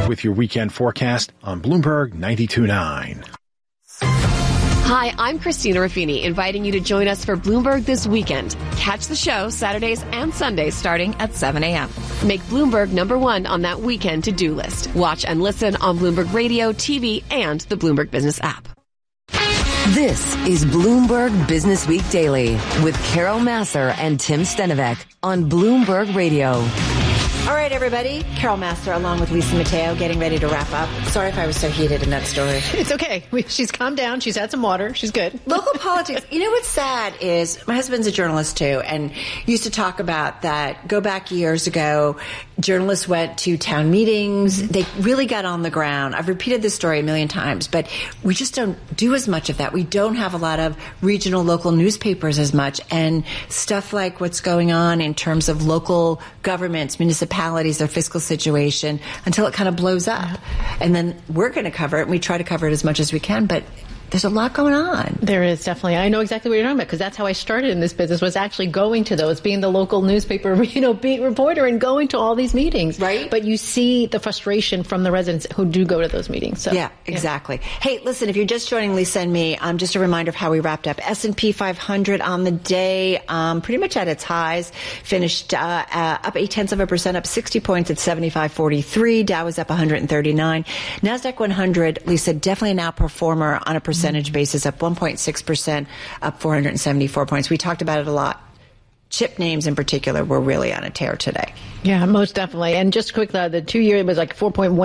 with your weekend forecast on Bloomberg 92.9. Hi, I'm Christina Ruffini, inviting you to join us for Bloomberg This Weekend. Catch the show Saturdays and Sundays starting at 7 a.m. Make Bloomberg #1 on that weekend to-do list. Watch and listen on Bloomberg Radio, TV, and the Bloomberg Business app. This is Bloomberg Business Week Daily with Carol Massar and Tim Stenovec on Bloomberg Radio. All right, everybody. Carol Massar along with Lisa Mateo getting ready to wrap up. Sorry if I was so heated in that story. It's okay. She's calmed down. She's had some water. She's good. Local politics. You know what's sad is my husband's a journalist too and used to talk about that. Go back years ago, journalists went to town meetings. They really got on the ground. I've repeated this story a million times, but we just don't do as much of that. We don't have a lot of regional, local newspapers as much, and stuff like what's going on in terms of local governments, municipalities, their fiscal situation, until it kind of blows up. And then we're going to cover it, and we try to cover it as much as we can, but there's a lot going on. There is definitely. I know exactly what you're talking about because that's how I started in this business, was actually going to those, being the local newspaper, beat reporter and going to all these meetings. Right. But you see the frustration from the residents who do go to those meetings. So, yeah, exactly. Yeah. Hey, listen, if you're just joining Lisa and me, just a reminder of how we wrapped up. S&P 500 on the day, pretty much at its highs, finished up 0.8%, up 60 points at 75.43. Dow was up 139. NASDAQ 100, Lisa, definitely an outperformer on a percentage basis, up 1.6%, up 474 points. We talked about it a lot. Chip names in particular were really on a tear today. Yeah, most definitely. And just quick, the 2-year was like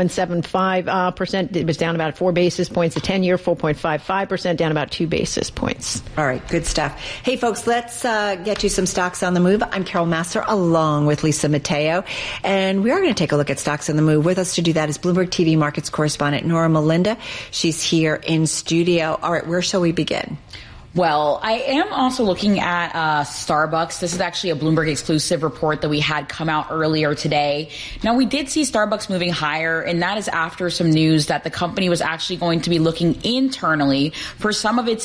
4.175%. It was down about 4 basis points. The 10-year, 4.55%, down about 2 basis points. All right, good stuff. Hey, folks, let's get you some stocks on the move. I'm Carol Massar along with Lisa Mateo. And we are going to take a look at stocks on the move. With us to do that is Bloomberg TV Markets correspondent Nora Melinda. She's here in studio. All right, where shall we begin? Well, I am also looking at Starbucks. This is actually a Bloomberg exclusive report that we had come out earlier today. Now, we did see Starbucks moving higher, and that is after some news that the company was actually going to be looking internally for some of its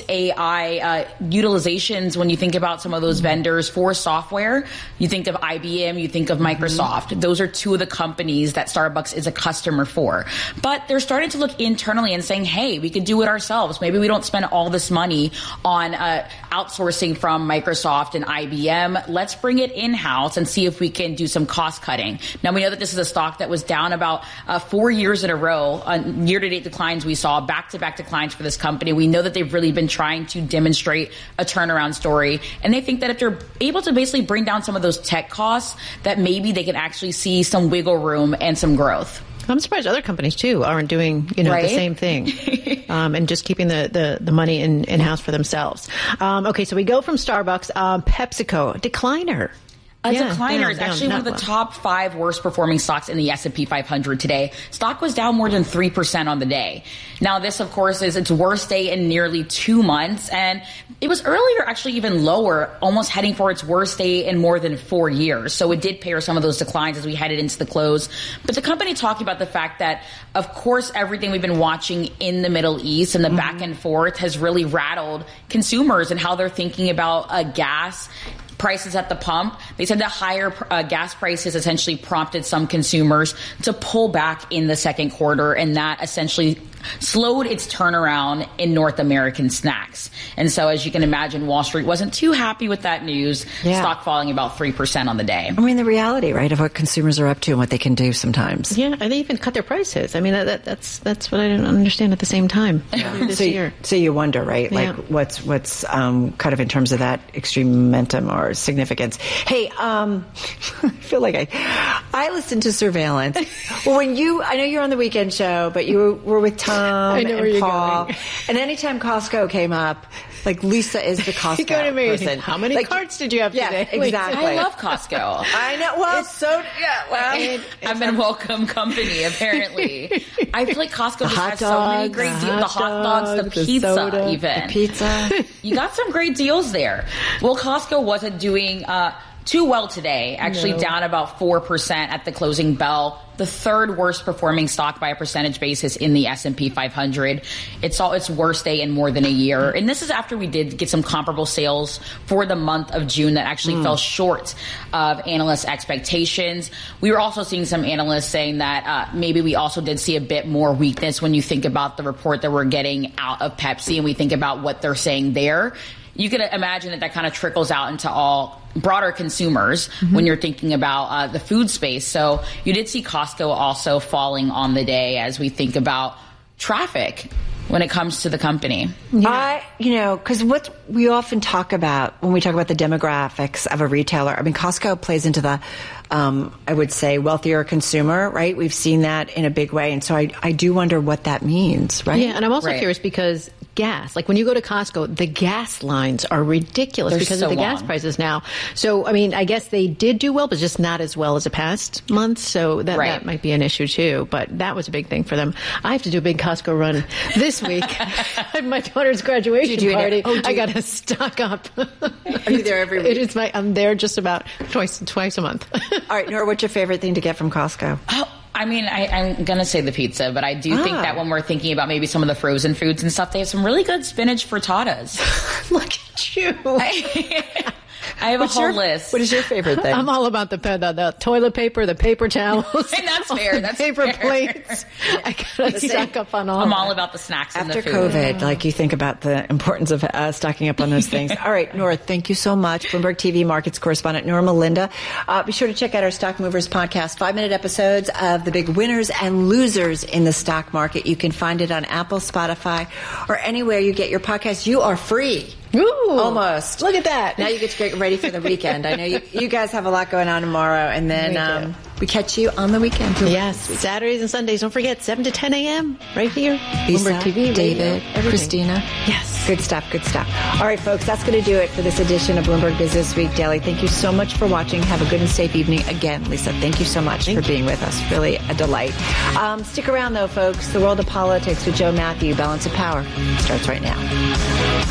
AI utilizations. When you think about some of those vendors for software, you think of IBM, you think of Microsoft. Those are two of the companies that Starbucks is a customer for. But they're starting to look internally and saying, hey, we could do it ourselves. Maybe we don't spend all this money on outsourcing from Microsoft and IBM. Let's bring it in-house and see if we can do some cost cutting. Now, we know that this is a stock that was down about 4 years in a row on year-to-date declines. We saw back-to-back declines for this company. We know that they've really been trying to demonstrate a turnaround story. And they think that if they're able to basically bring down some of those tech costs, that maybe they can actually see some wiggle room and some growth. I'm surprised other companies, too, aren't doing, right? The same thing and just keeping the money in-house for themselves. Okay, so we go from Starbucks, PepsiCo, decliner. Decliner is actually one of the top 5 worst performing stocks in the S&P 500 today. Stock was down more than 3% on the day. Now, this, of course, is its worst day in nearly 2 months. And it was earlier actually even lower, almost heading for its worst day in more than 4 years. So it did pair some of those declines as we headed into the close. But the company talking about the fact that, of course, everything we've been watching in the Middle East and the back and forth has really rattled consumers and how they're thinking about gas prices at the pump. They said that higher gas prices essentially prompted some consumers to pull back in the second quarter, and that essentially slowed its turnaround in North American snacks. And so, as you can imagine, Wall Street wasn't too happy with that news. Yeah. Stock falling about 3% on the day. I mean, the reality, right, of what consumers are up to and what they can do sometimes. Yeah, and they even cut their prices. I mean, that's what I don't understand at the same time this year. So you wonder, right, like what's kind of in terms of that extreme momentum or significance. Hey, I feel like I listened to Surveillance. Well, I know you're on the weekend show, but you were with Tom and Paul. And anytime Costco came up, like Lisa is the Costco person. How many carts did you have today? Exactly. I love Costco. I know. Well, I've been welcome company, apparently. I feel like Costco just has so many great deals. The hot dogs, the pizza, soda, even. The pizza. You got some great deals there. Well, Costco wasn't doing too well today, actually down about 4% at the closing bell. The third worst performing stock by a percentage basis in the S&P 500. It saw its worst day in more than a year. And this is after we did get some comparable sales for the month of June that actually fell short of analysts' expectations. We were also seeing some analysts saying that maybe we also did see a bit more weakness when you think about the report that we're getting out of Pepsi and we think about what they're saying there. You can imagine that kind of trickles out into all broader consumers when you're thinking about the food space. So you did see Costco also falling on the day as we think about traffic when it comes to the company. Because what we often talk about when we talk about the demographics of a retailer, I mean, Costco plays into the, I would say, wealthier consumer, right? We've seen that in a big way. And so I do wonder what that means, right? Yeah, and I'm also curious because gas, like when you go to Costco, the gas lines are ridiculous because of the gas prices now. So, I mean, I guess they did do well, but just not as well as the past month. So that might be an issue too. But that was a big thing for them. I have to do a big Costco run this week. At my daughter's graduation party. I got to stock up. Are you there every week? I'm there just about twice a month. All right, Nora, what's your favorite thing to get from Costco? I mean, I'm going to say the pizza, but I do think that when we're thinking about maybe some of the frozen foods and stuff, they have some really good spinach frittatas. Look at you. I have a whole list. What is your favorite thing? I'm all about the toilet paper, the paper towels. And that's fair. That's paper fair. plates. I got to stock up on all I'm all about the snacks and the food. After COVID, like you think about the importance of stocking up on those things. All right, Nora, thank you so much. Bloomberg TV markets correspondent Nora Melinda. Be sure to check out our Stock Movers podcast, 5-minute episodes of the big winners and losers in the stock market. You can find it on Apple, Spotify, or anywhere you get your podcast. You are free. Ooh, almost. Look at that. Now you get to get ready for the weekend. I know you guys have a lot going on tomorrow, and then we catch you on the weekend. Yes, Saturdays and Sundays. Don't forget, 7 to 10 a.m. right here. Lisa, Bloomberg TV, David, Christina. Yes. Good stuff, good stuff. All right, folks, that's going to do it for this edition of Bloomberg Business Week Daily. Thank you so much for watching. Have a good and safe evening. Again, Lisa, thank you so much for being with us. Really a delight. Stick around, though, folks. The World of Politics with Joe Matthew. Balance of Power starts right now.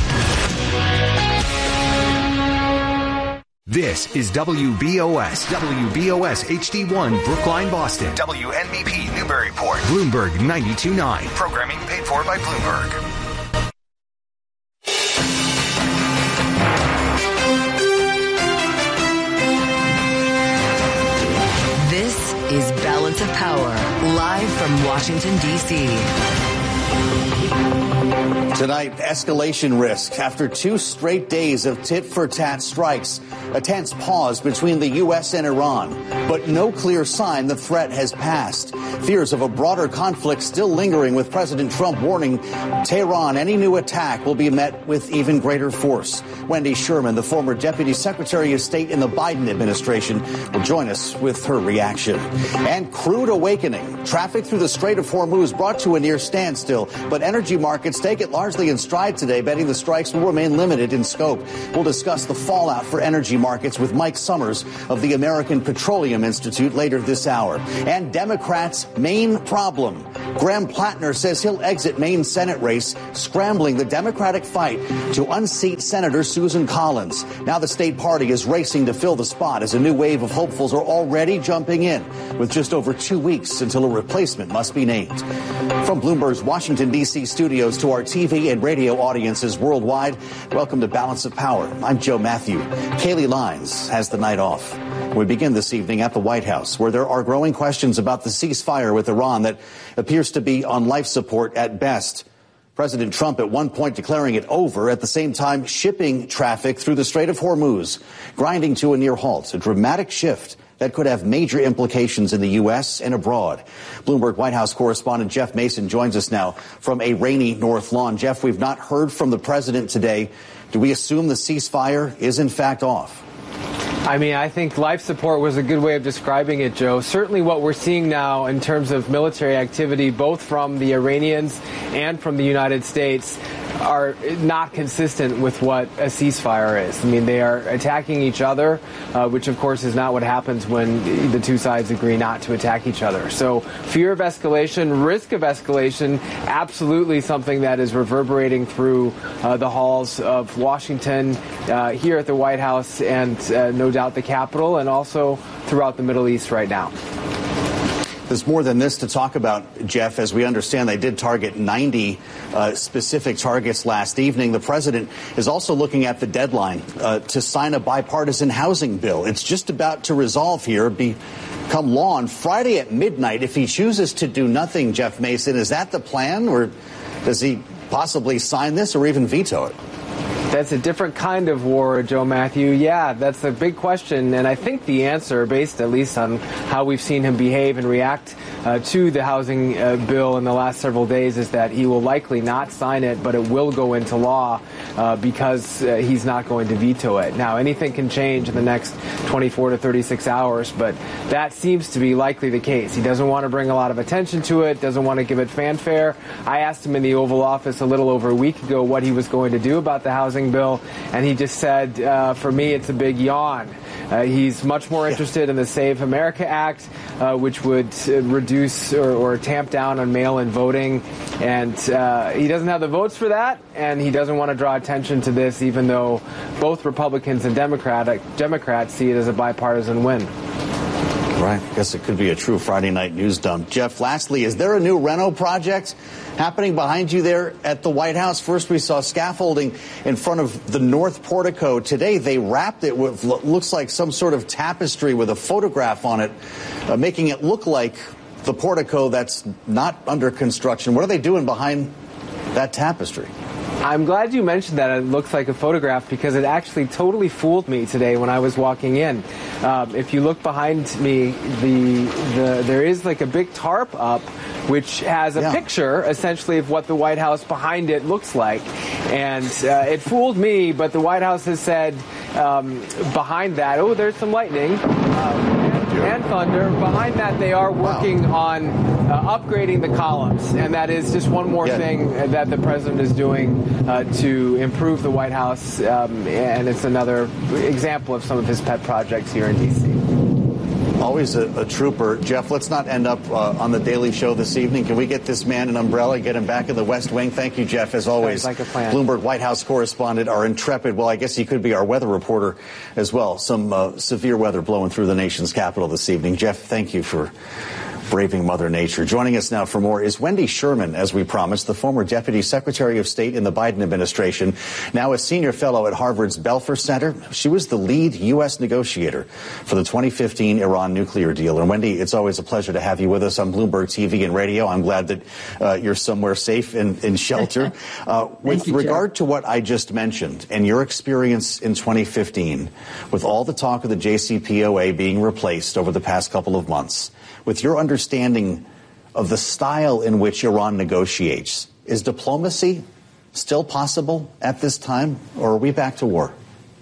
This is WBOS HD1 Brookline, Boston. WNBP Newburyport. Bloomberg 92.9. Programming paid for by Bloomberg. This is Balance of Power, live from Washington, D.C. Tonight, escalation risk after 2 straight days of tit-for-tat strikes. A tense pause between the U.S. and Iran, but no clear sign the threat has passed. Fears of a broader conflict still lingering, with President Trump warning Tehran any new attack will be met with even greater force. Wendy Sherman, the former Deputy Secretary of State in the Biden administration, will join us with her reaction. And crude awakening. Traffic through the Strait of Hormuz brought to a near standstill, but energy markets take it largely in stride today, betting the strikes will remain limited in scope. We'll discuss the fallout for energy markets with Mike Summers of the American Petroleum Institute later this hour. And Democrats' main problem. Graham Plattner says he'll exit Maine Senate race, scrambling the Democratic fight to unseat Senator Susan Collins. Now the state party is racing to fill the spot as a new wave of hopefuls are already jumping in, with just over 2 weeks until a replacement must be named. From Bloomberg's Washington, D.C. studios to our TV and radio audiences worldwide, welcome to Balance of Power. I'm Joe Matthew. Kaylee Lines has the night off. We begin this evening at the White House, where there are growing questions about the ceasefire with Iran that appears to be on life support at best. President Trump at one point declaring it over, at the same time shipping traffic through the Strait of Hormuz grinding to a near halt, a dramatic shift that could have major implications in the U.S. and abroad. Bloomberg White House correspondent Jeff Mason joins us now from a rainy North Lawn. Jeff, we've not heard from the president today. Do we assume the ceasefire is in fact off? I mean, I think life support was a good way of describing it, Joe. Certainly what we're seeing now in terms of military activity, both from the Iranians and from the United States, are not consistent with what a ceasefire is. I mean, they are attacking each other, which of course is not what happens when the two sides agree not to attack each other. So fear of escalation, risk of escalation, absolutely something that is reverberating through the halls of Washington, here at the White House, and no doubt the Capitol, and also throughout the Middle East right now. There's more than this to talk about, Jeff. As we understand, they did target 90 specific targets last evening. The president is also looking at the deadline to sign a bipartisan housing bill. It's just about to resolve here, become law on Friday at midnight. If he chooses to do nothing, Jeff Mason, is that the plan? Or does he possibly sign this or even veto it? That's a different kind of war, Joe Matthew. Yeah, that's the big question. And I think the answer, based at least on how we've seen him behave and react to the housing bill in the last several days, is that he will likely not sign it, but it will go into law because he's not going to veto it. Now, anything can change in the next 24 to 36 hours, but that seems to be likely the case. He doesn't want to bring a lot of attention to it, doesn't want to give it fanfare. I asked him in the Oval Office a little over a week ago what he was going to do about the housing bill, and he just said, for me, it's a big yawn. He's much more interested in the Save America Act, which would reduce or tamp down on mail-in voting, and he doesn't have the votes for that, and he doesn't want to draw attention to this, even though both Republicans and Democrats see it as a bipartisan win. Right. I guess it could be a true Friday night news dump. Jeff, lastly, is there a new reno project happening behind you there at the White House? First, we saw scaffolding in front of the North Portico. Today, they wrapped it with what looks like some sort of tapestry with a photograph on it, making it look like the portico that's not under construction. What are they doing behind that tapestry? I'm glad you mentioned that it looks like a photograph, because it actually totally fooled me today when I was walking in. If you look behind me, there is like a big tarp up, which has a picture essentially of what the White House behind it looks like. And it fooled me, but the White House has said behind that, oh, there's some lightning and thunder. Behind that, they are working on upgrading the columns, and that is just one more thing that the president is doing to improve the White House, and it's another example of some of his pet projects here in D.C. Always a trooper. Jeff, let's not end up on the Daily Show this evening. Can we get this man an umbrella, get him back in the West Wing? Thank you, Jeff, as always. Sounds like a plan. Bloomberg White House correspondent, our intrepid, well, I guess he could be our weather reporter as well. Some severe weather blowing through the nation's capital this evening. Jeff, thank you for braving Mother Nature. Joining us now for more is Wendy Sherman, as we promised, the former Deputy Secretary of State in the Biden administration, now a senior fellow at Harvard's Belfer Center. She was the lead U.S. negotiator for the 2015 Iran nuclear deal. And Wendy, it's always a pleasure to have you with us on Bloomberg TV and radio. I'm glad that you're somewhere safe in shelter. With regard to what I just mentioned and your experience in 2015, with all the talk of the JCPOA being replaced over the past couple of months, with your understanding of the style in which Iran negotiates, is diplomacy still possible at this time, or are we back to war?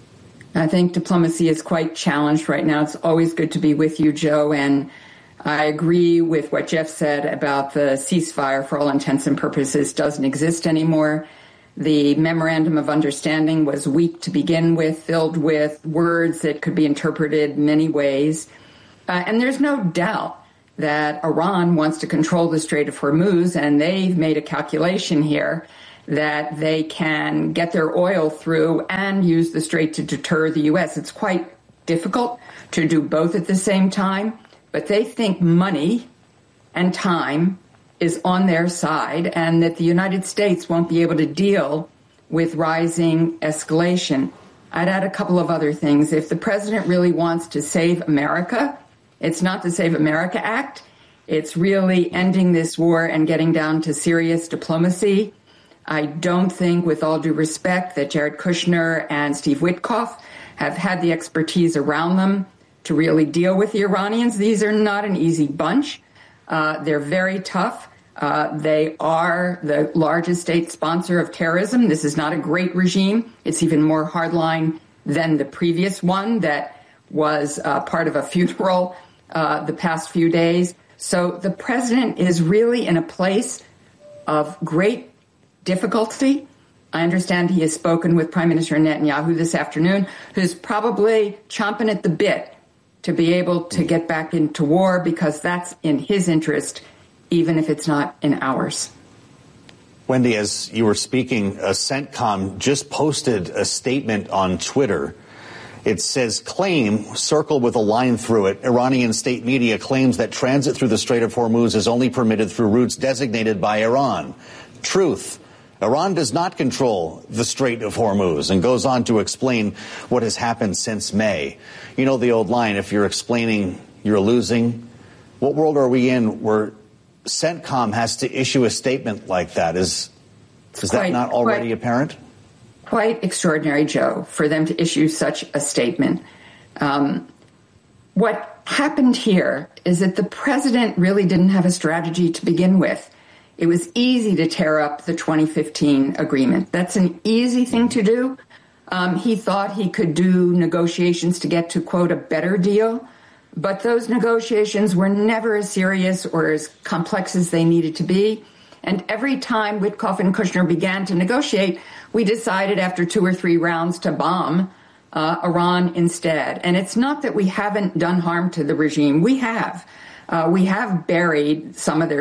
I think diplomacy is quite challenged right now. It's always good to be with you, Joe, and I agree with what Jeff said about the ceasefire, for all intents and purposes, doesn't exist anymore. The memorandum of understanding was weak to begin with, filled with words that could be interpreted many ways. And there's no doubt that Iran wants to control the Strait of Hormuz, and they've made a calculation here that they can get their oil through and use the strait to deter the U.S. It's quite difficult to do both at the same time, but they think money and time is on their side and that the United States won't be able to deal with rising escalation. I'd add a couple of other things. If the president really wants to save America, it's not the Save America Act. It's really ending this war and getting down to serious diplomacy. I don't think, with all due respect, that Jared Kushner and Steve Witkoff have had the expertise around them to really deal with the Iranians. These are not an easy bunch. They're very tough. They are the largest state sponsor of terrorism. This is not a great regime. It's even more hardline than the previous one that was part of a funeral the past few days. So the president is really in a place of great difficulty, I understand he has spoken with Prime Minister Netanyahu this afternoon, who's probably chomping at the bit to be able to get back into war because that's in his interest, even if it's not in ours. Wendy, as you were speaking, CENTCOM just posted a statement on Twitter. It says, claim, circle with a line through it. Iranian state media claims that transit through the Strait of Hormuz is only permitted through routes designated by Iran. Truth. Iran does not control the Strait of Hormuz, and goes on to explain what has happened since May. You know the old line, if you're explaining, you're losing. What world are we in where CENTCOM has to issue a statement like that? Is that not already apparent? Quite extraordinary, Joe, for them to issue such a statement. What happened here is that the president really didn't have a strategy to begin with. It was easy to tear up the 2015 agreement. That's an easy thing to do. He thought he could do negotiations to get to, quote, a better deal. But those negotiations were never as serious or as complex as they needed to be. And every time Witkoff and Kushner began to negotiate, we decided after 2 or 3 rounds to bomb Iran instead. And it's not that we haven't done harm to the regime. We have. We have buried some of their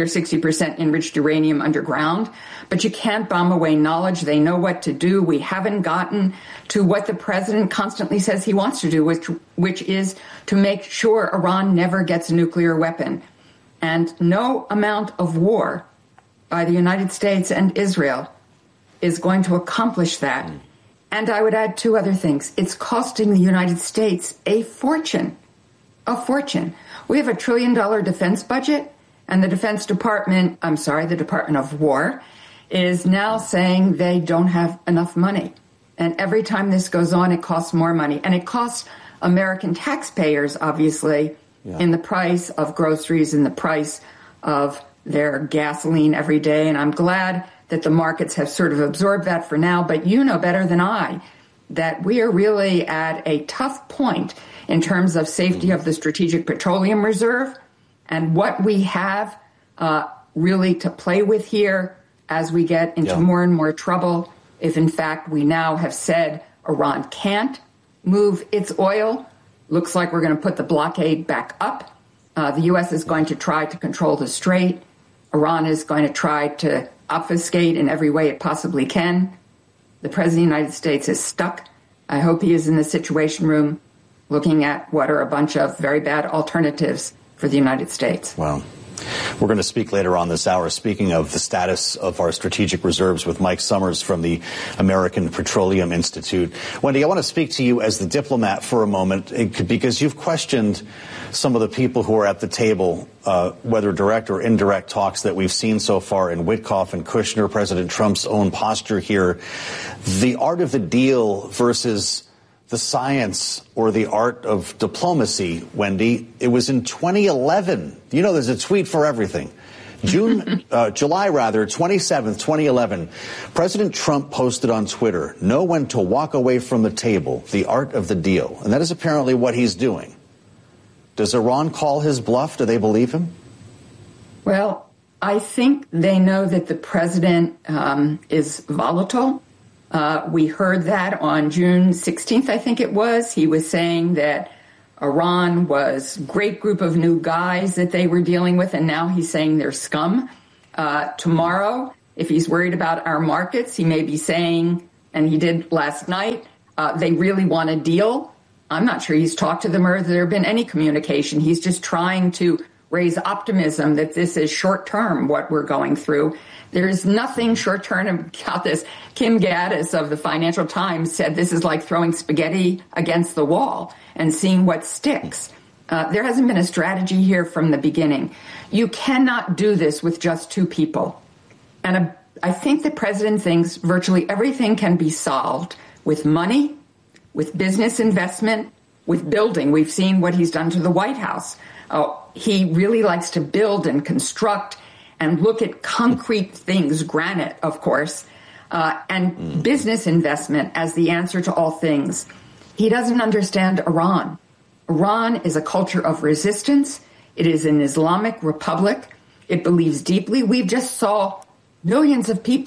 60% enriched uranium underground, but you can't bomb away knowledge. They know what to do. We haven't gotten to what the president constantly says he wants to do, which is to make sure Iran never gets a nuclear weapon. And no amount of war by the United States and Israel is going to accomplish that. And I would add 2 other things. It's costing the United States a fortune. A fortune. We have $1 trillion defense budget, and the Department of War is now saying they don't have enough money. And every time this goes on, it costs more money. And it costs American taxpayers, obviously, in the price of groceries, in the price of their gasoline every day. And I'm glad that the markets have sort of absorbed that for now. But you know better than I that we are really at a tough point in terms of safety of the Strategic Petroleum Reserve and what we have really to play with here as we get into more and more trouble. If, in fact, we now have said Iran can't move its oil, looks like we're going to put the blockade back up. The U.S. is going to try to control the strait. Iran is going to try to obfuscate in every way it possibly can. The President of the United States is stuck. I hope he is in the Situation Room looking at what are a bunch of very bad alternatives for the United States. Wow. We're going to speak later on this hour, speaking of the status of our strategic reserves, with Mike Summers from the American Petroleum Institute. Wendy, I want to speak to you as the diplomat for a moment, because you've questioned some of the people who are at the table, whether direct or indirect talks that we've seen so far in Witkoff and Kushner, President Trump's own posture here. The art of the deal versus the science or the art of diplomacy, Wendy. It was in 2011. You know, there's a tweet for everything. July 27th, 2011, President Trump posted on Twitter, know when to walk away from the table, the art of the deal. And that is apparently what he's doing. Does Iran call his bluff? Do they believe him? Well, I think they know that the president is volatile. We heard that on June 16th, I think it was. He was saying that Iran was a great group of new guys that they were dealing with, and now he's saying they're scum. Tomorrow, if he's worried about our markets, he may be saying, and he did last night, they really want a deal. I'm not sure he's talked to them or there been any communication. He's just trying to raise optimism that this is short-term, what we're going through. There's nothing short-term about this. Kim Gaddis of the Financial Times said this is like throwing spaghetti against the wall and seeing what sticks. There hasn't been a strategy here from the beginning. You cannot do this with just 2 people. And I think the president thinks virtually everything can be solved with money, with business investment, with building. We've seen what he's done to the White House. He really likes to build and construct and look at concrete things, granite, of course, and business investment as the answer to all things. He doesn't understand Iran. Iran is a culture of resistance. It is an Islamic republic. It believes deeply. We just saw millions of people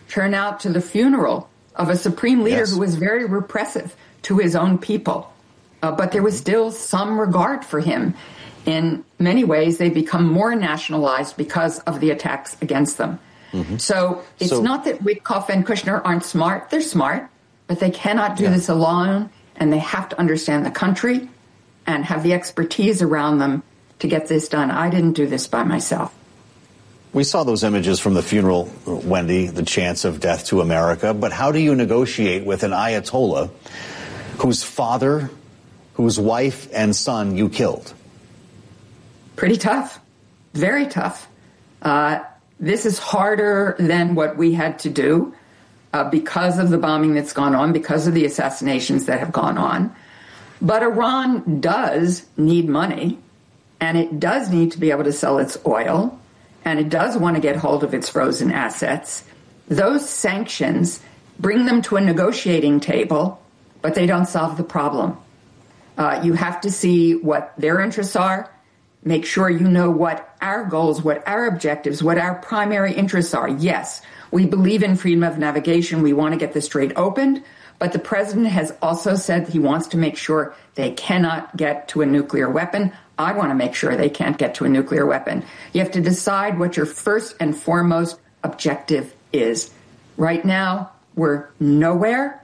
turn out to the funeral of a supreme leader who was very repressive to his own people. But there was still some regard for him. In many ways, they become more nationalized because of the attacks against them. So it's not that Witkoff and Kushner aren't smart. They're smart, but they cannot do this alone, and they have to understand the country and have the expertise around them to get this done. I didn't do this by myself. We saw those images from the funeral, Wendy, the chants of death to America. But how do you negotiate with an Ayatollah whose father, whose wife and son you killed? Pretty tough. Very tough. This is harder than what we had to do because of the bombing that's gone on, because of the assassinations that have gone on. But Iran does need money, and it does need to be able to sell its oil, and it does want to get hold of its frozen assets. Those sanctions bring them to a negotiating table, but they don't solve the problem. You have to see what their interests are, make sure you know what our goals, what our objectives, what our primary interests are. Yes, we believe in freedom of navigation. We want to get the strait opened. But the president has also said he wants to make sure they cannot get to a nuclear weapon. I want to make sure they can't get to a nuclear weapon. You have to decide what your first and foremost objective is. Right now, we're nowhere,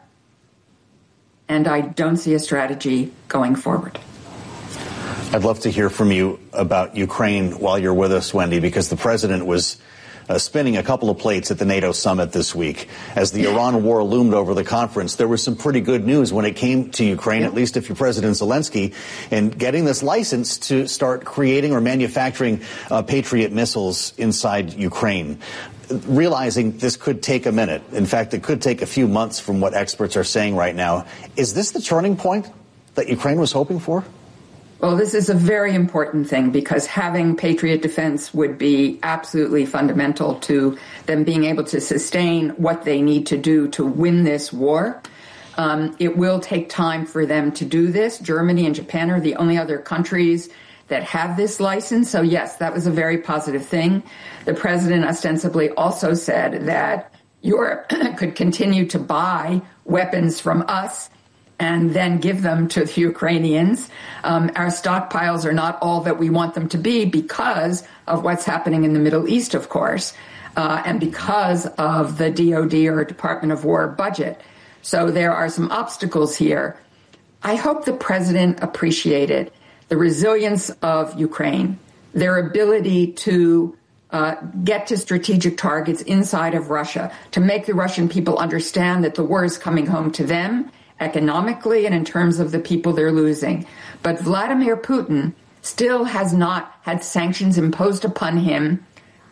and I don't see a strategy going forward. I'd love to hear from you about Ukraine while you're with us, Wendy, because the president was spinning a couple of plates at the NATO summit this week. As the Iran war loomed over the conference, there was some pretty good news when it came to Ukraine, at least if you're President Zelensky, and getting this license to start creating or manufacturing Patriot missiles inside Ukraine. Realizing this could take a minute. In fact, it could take a few months from what experts are saying right now. Is this the turning point that Ukraine was hoping for? Well, this is a very important thing because having Patriot defense would be absolutely fundamental to them being able to sustain what they need to do to win this war. It will take time for them to do this. Germany and Japan are the only other countries that have this license. So, yes, that was a very positive thing. The president ostensibly also said that Europe could continue to buy weapons from us and then give them to the Ukrainians. Our stockpiles are not all that we want them to be because of what's happening in the Middle East, of course, and because of the DOD or Department of War budget. So there are some obstacles here. I hope the president appreciated the resilience of Ukraine, their ability to get to strategic targets inside of Russia, to make the Russian people understand that the war is coming home to them, economically and in terms of the people they're losing. But Vladimir Putin still has not had sanctions imposed upon him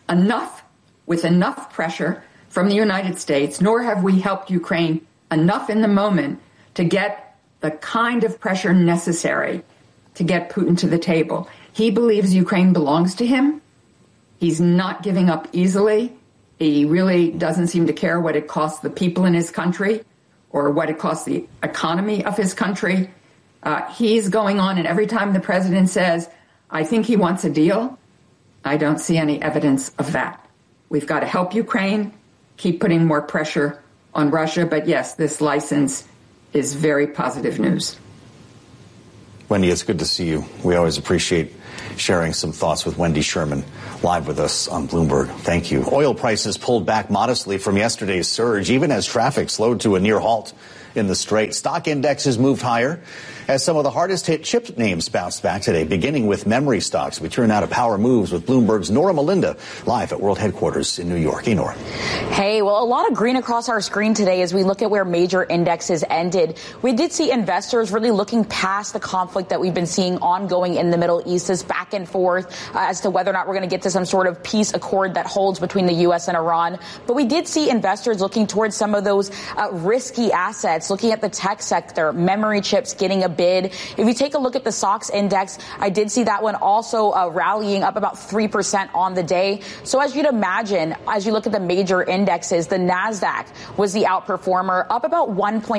with enough pressure from the United States, nor have we helped Ukraine enough in the moment to get the kind of pressure necessary to get Putin to the table. He believes Ukraine belongs to him. He's not giving up easily. He really doesn't seem to care what it costs the people in his country or what it costs the economy of his country. He's going on, and every time the president says, I think he wants a deal, I don't see any evidence of that. We've got to help Ukraine, keep putting more pressure on Russia, but yes, this license is very positive news. Wendy, it's good to see you. We always appreciate sharing some thoughts with Wendy Sherman live with us on Bloomberg. Thank you. Oil prices pulled back modestly from yesterday's surge, even as traffic slowed to a near halt in the Strait. Stock indexes moved higher as some of the hardest hit chip names bounced back today, beginning with memory stocks. We turn now to Power Moves with Bloomberg's Nora Melinda live at World Headquarters in New York. Hey, Nora. Hey, well, a lot of green across our screen today as we look at where major indexes ended. We did see investors really looking past the conflict that we've been seeing ongoing in the Middle East, this back and forth as to whether or not we're going to get to some sort of peace accord that holds between the U.S. and Iran. But we did see investors looking towards some of those risky assets, looking at the tech sector, memory chips getting a bid. If you take a look at the SOX index, I did see that one also rallying up about 3% on the day. So as you'd imagine, as you look at the major indexes, the NASDAQ was the outperformer, up about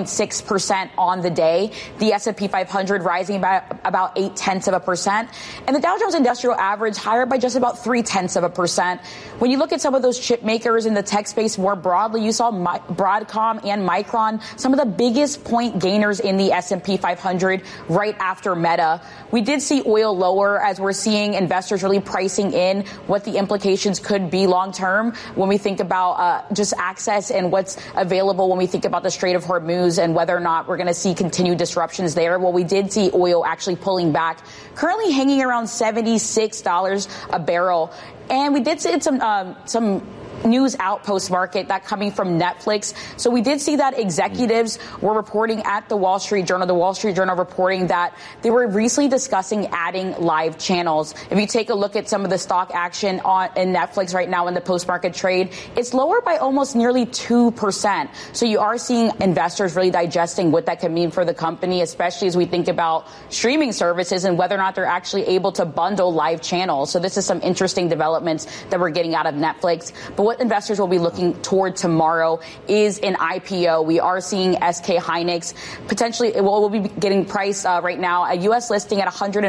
1.6% on the day. The S&P 500 rising by about 0.8%. And And the Dow Jones Industrial Average higher by just about 0.3%. When you look at some of those chip makers in the tech space more broadly, you saw Broadcom and Micron, some of the biggest point gainers in the S&P 500 right after Meta. We did see oil lower as we're seeing investors really pricing in what the implications could be long term when we think about just access and what's available when we think about the Strait of Hormuz and whether or not we're going to see continued disruptions there. Well, we did see oil actually pulling back, currently hanging around $76 a barrel. And we did see some news out post-market that coming from Netflix. So we did see that executives were reporting at the Wall Street Journal, reporting that they were recently discussing adding live channels. If you take a look at some of the stock action in Netflix right now in the post-market trade, it's lower by almost nearly 2%. So you are seeing investors really digesting what that can mean for the company, especially as we think about streaming services and whether or not they're actually able to bundle live channels. So this is some interesting developments that we're getting out of Netflix. But what investors will be looking toward tomorrow is an IPO. We are seeing SK Hynix potentially, will be getting priced right now, a U.S. listing at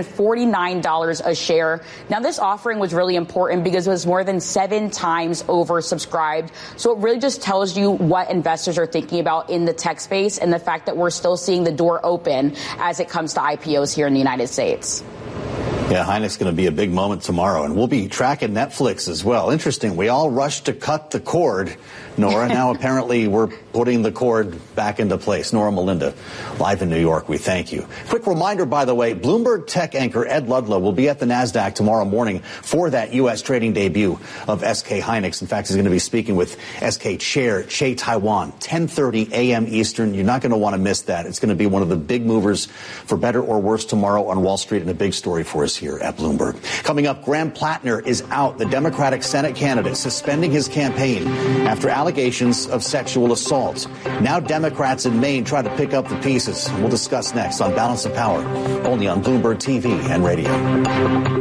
$149 a share. Now, this offering was really important because it was more than 7 times oversubscribed. So it really just tells you what investors are thinking about in the tech space and the fact that we're still seeing the door open as it comes to IPOs here in the United States. Yeah, Hynix is going to be a big moment tomorrow, and we'll be tracking Netflix as well. Interesting. We all rushed to cut the cord, Nora. Now apparently we're putting the cord back into place. Nora Melinda, live in New York. We thank you. Quick reminder, by the way, Bloomberg tech anchor Ed Ludlow will be at the NASDAQ tomorrow morning for that U.S. trading debut of SK Hynix. In fact, he's going to be speaking with SK Chair Che Taiwan, 10:30 a.m. Eastern. You're not going to want to miss that. It's going to be one of the big movers for better or worse tomorrow on Wall Street, and a big story for us here at Bloomberg. Coming up, Graham Plattner is out, the Democratic Senate candidate, suspending his campaign after allegations of sexual assault. Now Democrats in Maine try to pick up the pieces. We'll discuss next on Balance of Power, only on Bloomberg TV and radio.